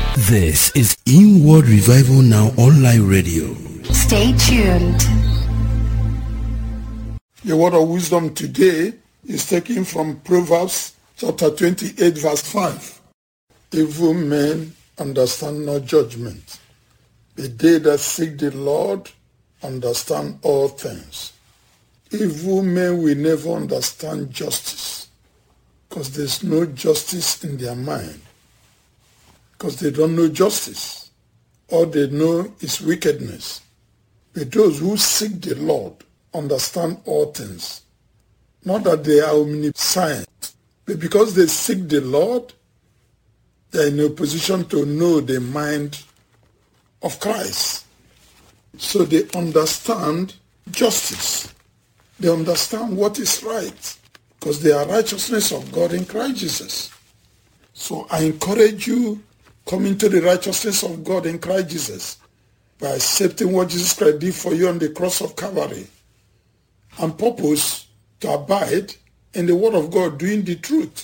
This is Inward Revival Now Online Radio. Stay tuned. The word of wisdom today is taken from Proverbs chapter 28 verse 5. Evil men understand not judgment, but they that seek the Lord understand all things. Evil men will never understand justice because there's no justice in their mind, because they don't know justice. All they know is wickedness. But those who seek the Lord understand all things. Not that they are omniscient, but because they seek the Lord, they are in a position to know the mind of Christ. So they understand justice. They understand what is right, because they are righteousness of God in Christ Jesus. So I encourage you, come into the righteousness of God in Christ Jesus by accepting what Jesus Christ did for you on the cross of Calvary, and purpose to abide in the word of God, doing the truth.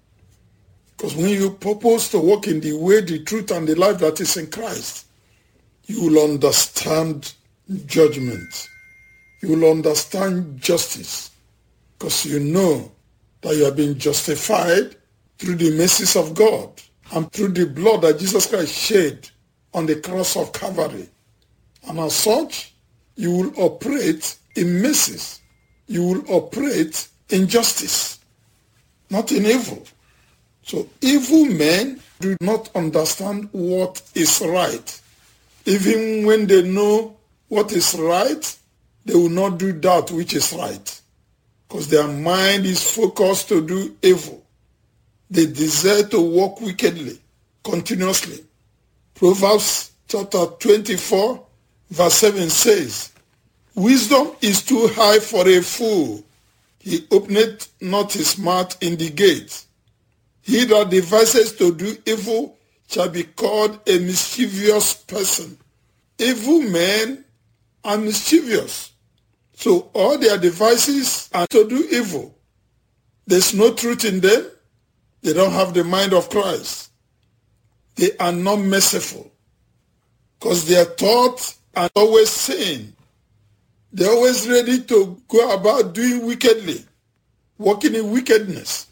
Because when you purpose to walk in the way, the truth, and the life that is in Christ, you will understand judgment. You will understand justice, because you know that you have been justified through the mercies of God and through the blood that Jesus Christ shed on the cross of Calvary. And as such, you will operate in mercies. You will operate in justice, not in evil. So evil men do not understand what is right. Even when they know what is right, they will not do that which is right, because their mind is focused to do evil. They desire to walk wickedly, continuously. Proverbs chapter 24, verse 7 says, "Wisdom is too high for a fool. He openeth not his mouth in the gate. He that devises to do evil shall be called a mischievous person." Evil men are mischievous. So all their devices are to do evil. There's no truth in them. They don't have the mind of Christ. They are not merciful, because their thoughts are always sin. They're always ready to go about doing wickedly, walking in wickedness.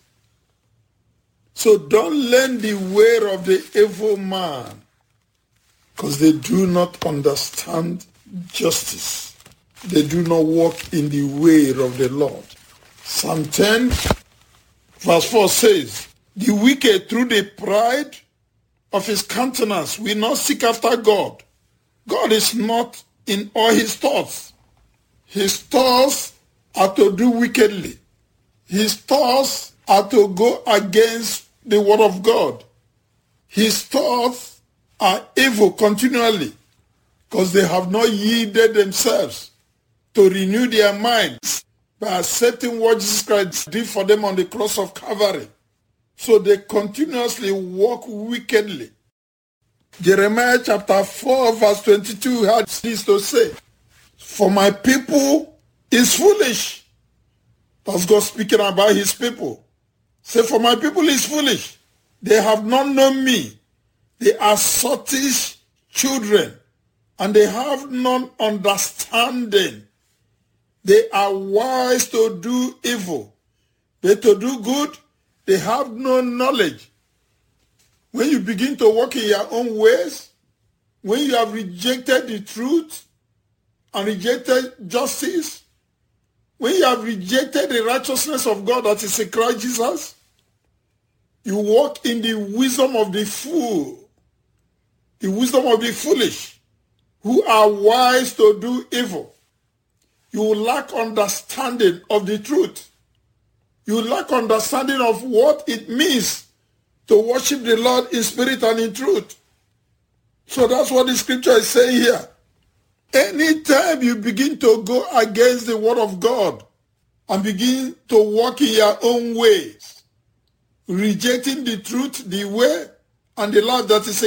So don't learn the way of the evil man, because they do not understand justice. They do not walk in the way of the Lord. Psalm 10, verse 4 says, "The wicked through the pride of his countenance will not seek after God." God is not in all his thoughts. His thoughts are to do wickedly. His thoughts are to go against the word of God. His thoughts are evil continually, because they have not yielded themselves to renew their minds by accepting what Jesus Christ did for them on the cross of Calvary. So they continuously walk wickedly. Jeremiah chapter 4 verse 22 had this to say, "For my people is foolish." That's God speaking about his people. Say, "For my people is foolish. They have not known me. They are sottish children, and they have none understanding. They are wise to do evil, but to do good they have no knowledge." When you begin to walk in your own ways, when you have rejected the truth and rejected justice, when you have rejected the righteousness of God that is in Christ Jesus, you walk in the wisdom of the fool, the wisdom of the foolish, who are wise to do evil. You lack understanding of the truth. You lack understanding of what it means to worship the Lord in spirit and in truth. So that's what the scripture is saying here. Anytime you begin to go against the word of God and begin to walk in your own ways, rejecting the truth, the way, and the life that is